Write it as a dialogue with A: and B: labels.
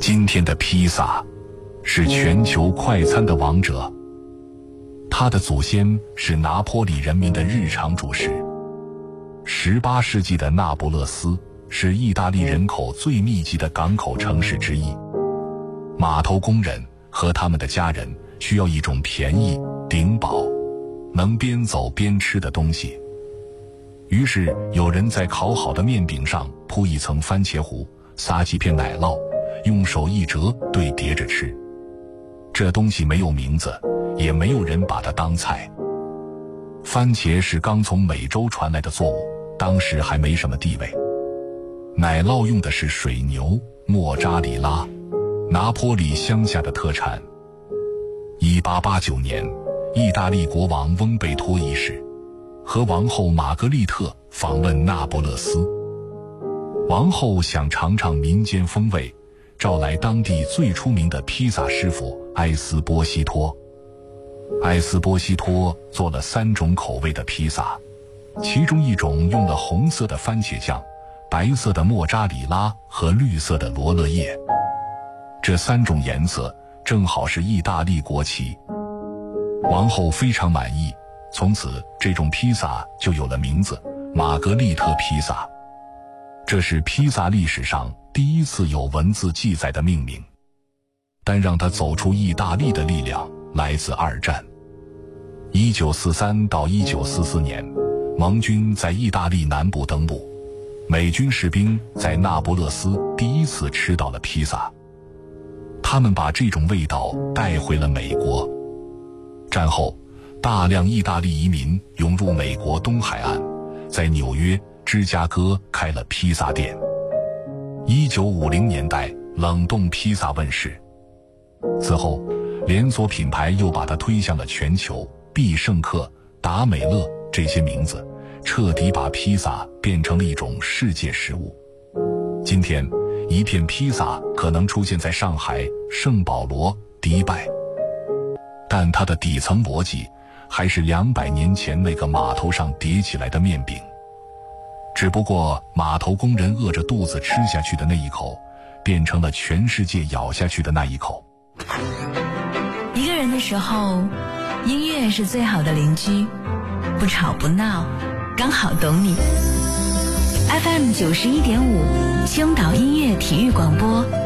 A: 今天的披萨是全球快餐的王者，它的祖先是拿坡里人民的日常主食。18世纪的那不勒斯是意大利人口最密集的港口城市之一，码头工人和他们的家人需要一种便宜、顶饱、能边走边吃的东西。于是有人在烤好的面饼上铺一层番茄糊，撒几片奶酪，用手一折对叠着吃。这东西没有名字，也没有人把它当菜。番茄是刚从美洲传来的作物，当时还没什么地位。奶酪用的是水牛、莫扎里拉，拿坡里乡下的特产。1889年，意大利国王翁贝托一世和王后玛格丽特访问那不勒斯，王后想尝尝民间风味，召来当地最出名的披萨师傅埃斯波西托。埃斯波西托做了3种口味的披萨，其中一种用了红色的番茄酱、白色的莫扎里拉和绿色的罗勒叶，这3种颜色正好是意大利国旗。王后非常满意，从此这种披萨就有了名字——玛格丽特披萨。这是披萨历史上第一次有文字记载的命名。但让他走出意大利的力量来自2战。1943到1944年，盟军在意大利南部登陆，美军士兵在那不勒斯第一次吃到了披萨，他们把这种味道带回了美国。战后，大量意大利移民涌入美国东海岸，在纽约、芝加哥开了披萨店。1950年代，冷冻披萨问世，此后连锁品牌又把它推向了全球，必胜客、达美乐这些名字彻底把披萨变成了一种世界食物。今天，一片披萨可能出现在上海、圣保罗、迪拜，但它的底层逻辑还是200年前那个码头上叠起来的面饼，只不过码头工人饿着肚子吃下去的那一口，变成了全世界咬下去的那一口。
B: 一个人的时候，音乐是最好的邻居，不吵不闹，刚好懂你。FM 91.5，青岛音乐体育广播。